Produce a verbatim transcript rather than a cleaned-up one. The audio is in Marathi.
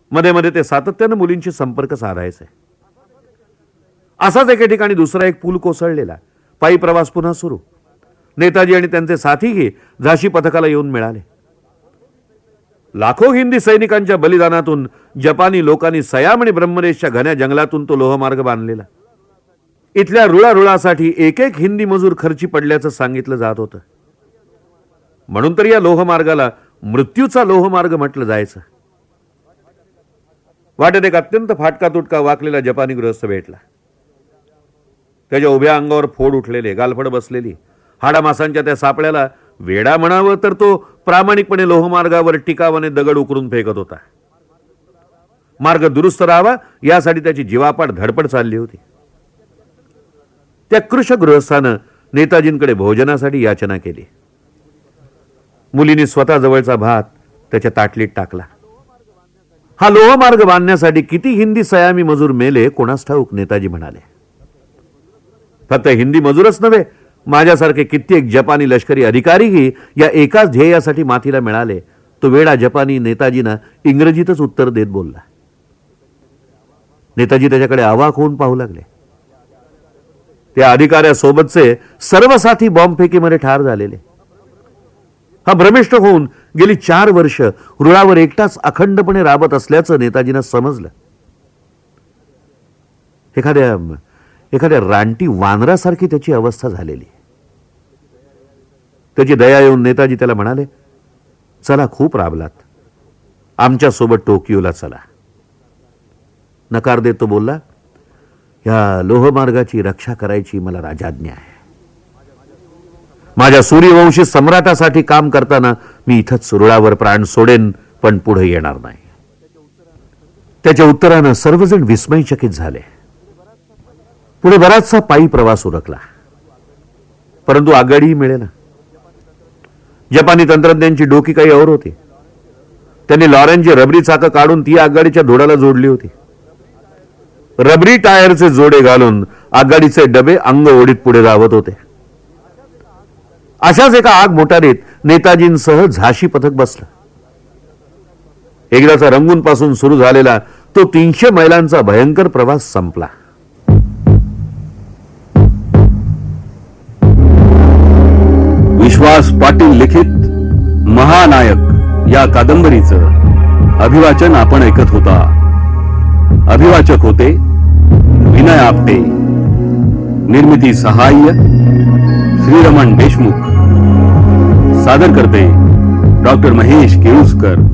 मध्ये मध्ये ते सातत्यानं मुलींशी संपर्क साधायचे. असाच एके ठिकाणी दुसरा एक पूल कोसळलेला. पायी प्रवास पुन्हा सुरू. नेताजी आणि त्यांचे साथीही झाशी पथकाला येऊन मिळाले. लाखो हिंदी सैनिकांच्या बलिदानातून जपानी लोकांनी सयाम आणि ब्रह्मदेशच्या घन्या जंगलातून तो लोहमार्ग बांधलेला. इथल्या रुळारुळासाठी एक एक हिंदी मजूर खर्ची पडल्याचं सांगितलं जात होतं. म्हणून तर या लोहमार्गाला मृत्यूचा लोहमार्ग म्हटलं जायचं. वाटेत एक अत्यंत फाटका तुटका वाकलेला जपानी गृहस्थ भेटला. त्याच्या उभ्या अंगावर फोड उठलेले, गालफड बसलेली, हाडामासांच्या त्या सापळ्याला वेडा म्हणावं तर तो प्रामाणिकपणे लोहमार्गावर टिकावाने दगड उकरून फेकत होता. मार्ग दुरुस्त राहावा यासाठी त्याची जीवापाड धडपड चालली होती. त्या कृश गृहस्थानं नेताजींकडे भोजनासाठी याचना केली. मुलीने स्वतः जवळचा भात त्याच्या ताटलीत टाकला. हा लोहमार्ग बांधण्यासाठी किती हिंदी सयामी मजूर मेले कोणास ठाऊक, नेताजी म्हणाले. फक्त हिंदी मजूरच नव्हे, माझ्यासारखे कित्येक जपानी लष्करी अधिकारीही या एकाच ध्येयासाठी माथीला मिळाले. तो वेडा जपानी नेताजींना इंग्रजीतच उत्तर देत बोलला. नेताजी त्याच्याकडे अवाक होऊन पाहू लागले. त्या अधिकाऱ्यासोबतचे सर्व साथी बॉम्बफेकीमध्ये ठार झालेले. हा भ्रमिष्ट होऊन गेली चार वर्ष रुळावर एकटाच अखंडपणे राबत असल्याचं नेताजींना समजलं. एखाद्या एखाद्या रानटी वानरासारखी त्याची अवस्था झालेली. त्याची दया येऊन नेताजी त्याला म्हणाले, चला, खूप राबलात, आमच्या सोबत टोकियोला चला. नकार देत तो बोलला, ह्या लोहमार्गाची रक्षा करायची मला राजाज्ञा आहे. माझ्या सूर्यवंशी सम्राटासाठी काम करताना मी इथंच रुळावर प्राण सोडेन, पण पुढे येणार नाही. त्याच्या उत्तरानं सर्वजण विस्मयचकित झाले. पुढे बराचसा पायी प्रवास उरकला, परंतु आगगाडीही मिळेना. जपानी तंत्रज्ञांची डोकी काही और होती. त्यांनी लॉरेनची रबरी चाकं काढून ती आगगाडीच्या धोडाला जोडली होती. रबरी टायरचे जोडे घालून आगगाडीचे डबे अंग ओढीत पुढे धावत होते. अशाच एका आग मोटारीत नेताजींसह झाशी पथक बसलं. एकदाचा रंगून पासून सुरू झालेला तो तीनशे मैलांचा भयंकर प्रवास संपला. विश्वास पाटील लिखित महानायक या कादंबरीचं अभिवाचन आपण ऐकत होता. अभिवाचक होते विनय आपटे. निर्मिती सहाय्य श्रीरमण देशमुख. सादर करते डॉक्टर महेश केळुसकर.